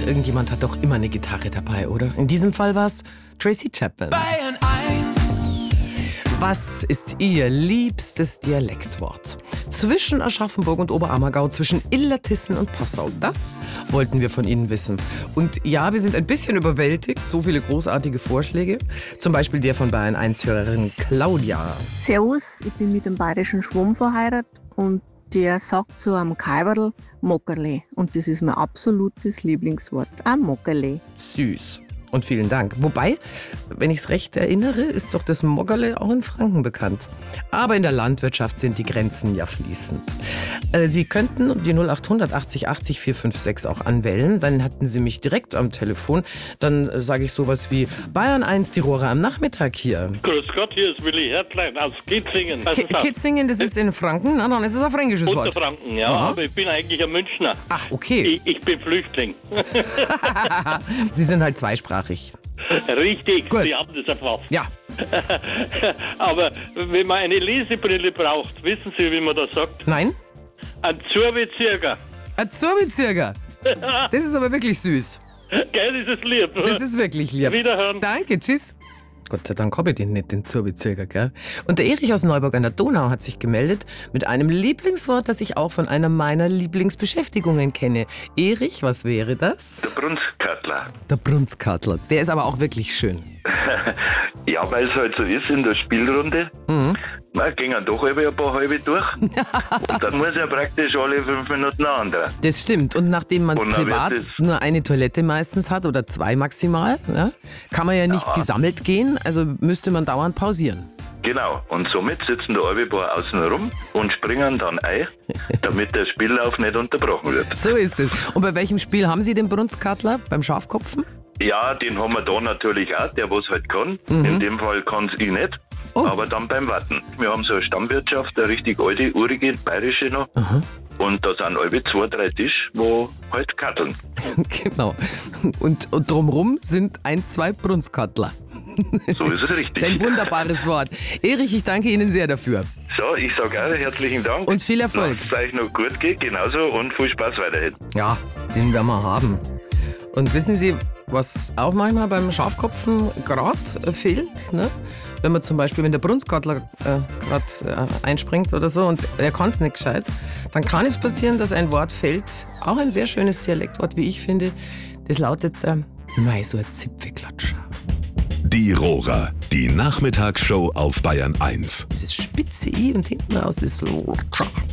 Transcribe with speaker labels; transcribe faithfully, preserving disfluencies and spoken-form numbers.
Speaker 1: irgendjemand hat doch immer eine Gitarre dabei, oder? In diesem Fall war es Tracy Chapman.
Speaker 2: Bayern eins.
Speaker 1: Was ist Ihr liebstes Dialektwort? Zwischen Aschaffenburg und Oberammergau, zwischen Illertissen und Passau. Das wollten wir von Ihnen wissen. Und ja, wir sind ein bisschen überwältigt. So viele großartige Vorschläge. Zum Beispiel der von Bayern eins Hörerin Claudia.
Speaker 3: Servus, ich bin mit einem bayerischen Schwamm verheiratet und der sagt zu einem Kaiberl Mockerle. Und das ist mein absolutes Lieblingswort. Ein Mockerle.
Speaker 1: Süß. Und vielen Dank. Wobei, wenn ich es recht erinnere, ist doch das Moggerle auch in Franken bekannt. Aber in der Landwirtschaft sind die Grenzen ja fließend. Äh, Sie könnten die null acht hundert achtzig achtzig vier fünf sechs auch anwählen. Dann hatten Sie mich direkt am Telefon. Dann äh, sage ich sowas wie Bayern eins, die Rohre am Nachmittag hier.
Speaker 4: Grüß Gott, hier ist Willi Hertlein aus Kitzingen.
Speaker 1: Ki Kitzingen, das ist in Franken? Nein, nein, das ist ein fränkisches Wort.
Speaker 4: Unterfranken, ja,
Speaker 1: Aha.
Speaker 4: aber ich bin eigentlich ein Münchner.
Speaker 1: Ach, okay.
Speaker 4: Ich, ich bin Flüchtling.
Speaker 1: Sie sind halt zweisprachig.
Speaker 4: Richtig,
Speaker 1: Gut.
Speaker 4: Sie haben das erfasst.
Speaker 1: Ja.
Speaker 4: Aber wenn man eine Lesebrille braucht, wissen Sie, wie man das sagt?
Speaker 1: Nein?
Speaker 4: Ein Zurbezirger.
Speaker 1: Ein Zurbezirger. Das ist aber wirklich süß.
Speaker 4: Geil, ist es lieb.
Speaker 1: Das ist wirklich lieb.
Speaker 4: Wiederhören.
Speaker 1: Danke, tschüss. Gott sei Dank habe ich den nicht, den Zurbezirger, gell? Und der Erich aus Neuburg an der Donau hat sich gemeldet mit einem Lieblingswort, das ich auch von einer meiner Lieblingsbeschäftigungen kenne. Erich, was wäre das?
Speaker 5: Der Brunskatler.
Speaker 1: Der Brunskatler. Der ist aber auch wirklich schön.
Speaker 5: Ja, weil es halt so ist in der Spielrunde.
Speaker 1: Mhm.
Speaker 5: Man ging dann doch ein paar halbe durch. Und dann muss ja praktisch alle fünf Minuten ein anderer.
Speaker 1: Das stimmt. Und nachdem man
Speaker 5: Und dann
Speaker 1: privat
Speaker 5: wird das-
Speaker 1: nur eine Toilette meistens hat oder zwei maximal, ja, kann man ja nicht
Speaker 5: Ja.
Speaker 1: gesammelt gehen. Also müsste man dauernd pausieren.
Speaker 5: Genau. Und somit sitzen da alle paar außen rum und springen dann ein, damit der Spiellauf nicht unterbrochen wird.
Speaker 1: So ist es. Und bei welchem Spiel haben Sie den Brunskatler? Beim Schafkopfen?
Speaker 5: Ja, den haben wir da natürlich auch, der was halt kann. In dem Fall kann es ich nicht.
Speaker 1: Oh.
Speaker 5: Aber dann beim Warten. Wir haben so eine Stammwirtschaft, eine richtig alte, urige, bayerische noch.
Speaker 1: Aha.
Speaker 5: Und da sind alle zwei, drei Tisch, wo halt katteln.
Speaker 1: Genau. Und, und drumrum sind ein, zwei Brunskatler.
Speaker 5: So ist es
Speaker 1: Das ist ein
Speaker 5: richtig.
Speaker 1: wunderbares Wort. Erich, ich danke Ihnen sehr dafür.
Speaker 5: So, ich sage auch herzlichen Dank.
Speaker 1: Und viel Erfolg.
Speaker 5: Lasst es euch noch gut gehen, genauso, und viel Spaß weiterhin.
Speaker 1: Ja, den werden wir haben. Und wissen Sie, was auch manchmal beim Schafkopfen gerade äh, fehlt? Ne? Wenn man zum Beispiel, wenn der Brunskatler äh, gerade äh, einspringt oder so und er kann es nicht gescheit, dann kann es passieren, dass ein Wort fällt, auch ein sehr schönes Dialektwort, wie ich finde. Das lautet, äh, nein, so ein Zipfelklatscher.
Speaker 6: Die Rohrer, die Nachmittagsshow auf Bayern eins.
Speaker 1: Dieses spitze I und hinten raus das so.